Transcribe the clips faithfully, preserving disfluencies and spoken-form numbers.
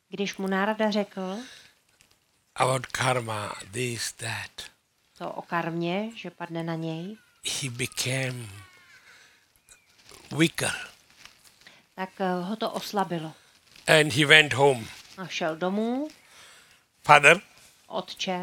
Když mu Nárada řekl about karma, this, that, to o karmě, že padne na něj, he became weaker. tak ho to oslabilo. And he went home. A šel domů. Father, Otče,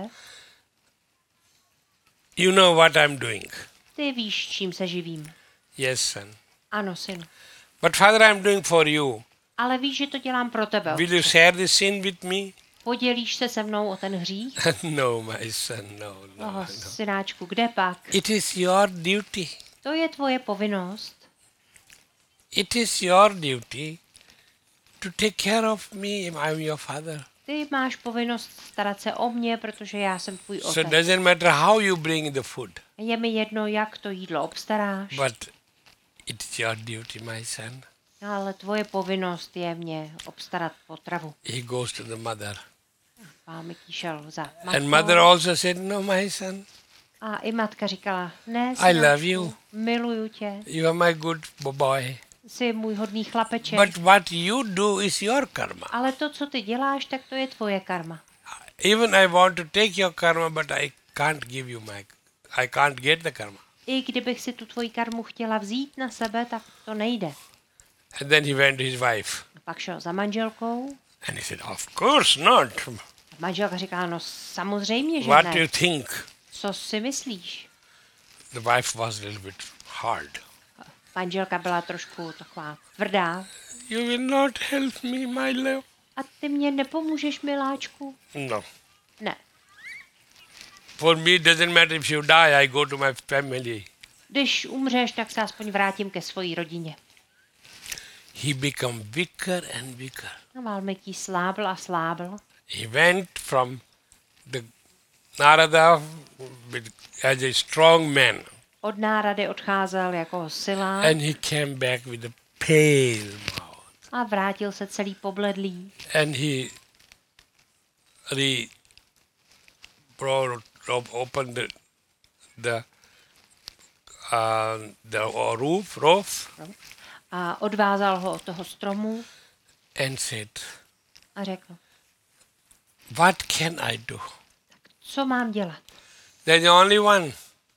you know what I'm doing. ty víš, čím se živím. Yes, son. Ano, synu. But father, I'm doing for you. Ale víš, že to dělám pro tebe. Will you Otče. share this sin with me? Podělíš se se mnou o ten hřích? No, my son, no, no, Oh, no. synáčku, kde pak? It is your duty. To je tvoje povinnost. It is your duty to take care of me. I'm your father. Ty máš povinnost starat se o mě, protože já jsem tvůj So it otec. doesn't matter how you bring the food, Je mi jedno, jak to jídlo obstaráš, but it is your duty, my son. ale tvoje povinnost je mě obstarat potravu. He goes to the mother. Válmiký šel za And mother matkou also said, no, my son, a i matka říkala, ne, I love synáčku, you. miluju tě, You are my good boy. jsi můj hodný chlapeček, But what you do is your karma. ale to, co ty děláš, tak to je tvoje karma. Even I want to take your karma, but I can't give you my, I can't get the karma. I kdybych si tu tvoji karmu chtěla vzít na sebe, tak to nejde. And then he went to his wife. A pak šel za manželkou And he said, of course not. a manželka říkala, no samozřejmě, že What do ne. you think? Co si myslíš? The wife was a little bit hard. Manželka byla trošku taková tvrdá. You will not help me, my love. A ty mě nepomůžeš, miláčku? No. Ne. For me, it doesn't matter if you die, I go to my family. Když umřeš, tak se aspoň vrátím ke své rodině. He became weaker and weaker. A Válmiký slábl a slábl. He went from the Narada with, as a strong man, Od Nárady odcházel jako silák and he came back with a pale mouth. a vrátil se celý pobledlý. And he re brought, opened the the uh, the roof, roof, A odvázal ho od toho stromu and said, a řekl, "What can I do? co mám dělat? There's only one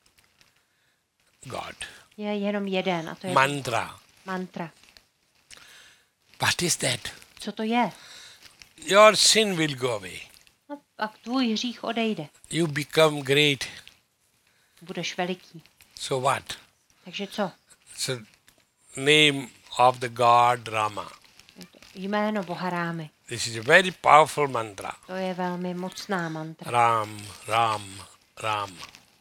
God, Je jenom jeden a to je mantra. mantra. What is that? Co to je? Your sin will go away. No, pak tvůj hřích odejde. You become great. Budeš veliký. So what? Takže co? So name of the God Rama. Jméno Boha Rámy. This is a very powerful mantra. To je velmi mocná mantra. Ram, Ram, Ram.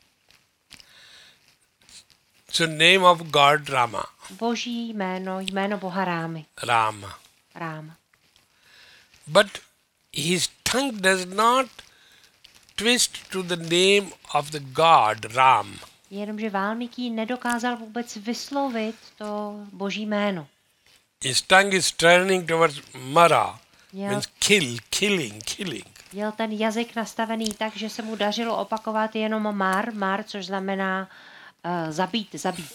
So name of God Rama. Boží jméno, jméno Boha Rámy. Rama. Ráma. But his tongue does not twist to the name of the God Ram. Jenomže Válmiký nedokázal vůbec vyslovit to Boží jméno. His tongue is turning towards Mara, Měl, means kill, killing, killing. měl ten jazyk nastavený tak, že se mu dařilo opakovat jenom mar, mar, což znamená uh, zabít, zabít.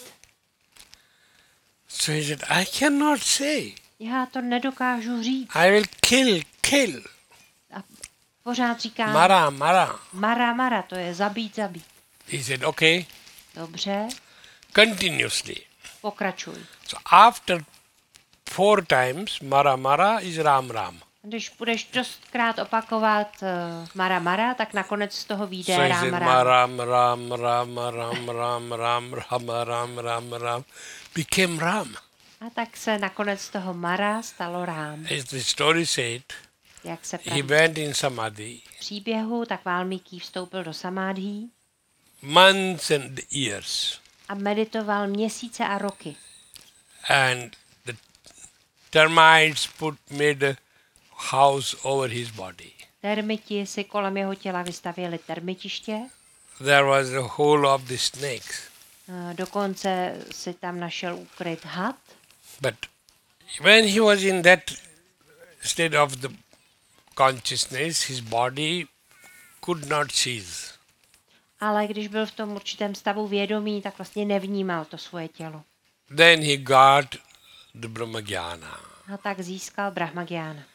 So he said, I cannot say. Já to nedokážu říct. I will kill, kill. A pořád říká Mara, Mara. mara, mara, to je zabít, zabít. He said, okay, Dobře, continuously. pokračuj. So after four times, Mara, Mara is Ram, Ram. Když budeš dostkrát opakovat uh, mara, mara, tak nakonec z toho vyjde So he rám, said, rám. Ram, Ram, Ram, Ram, Ram, Ram, Ram, Ram, Ram, Ram, became Ram. A tak se nakonec z toho mara stalo rám. As the story said, Jak se he praví went in Samadhi, v příběhu, tak Válmiký vstoupil do samádhí months and years, a meditoval měsíce a roky. and the termites put made a house over his body. Termiti si kolem jeho těla vystavěli termitiště, There was a hole of the snakes. a dokonce si tam našel ukryt had. But when he was in that state of the consciousness, his body could not cease. Ale když byl v tom určitém stavu vědomí, tak vlastně nevnímal to svoje tělo. Then he got the Brahmagyana. A tak získal Brahmagyána.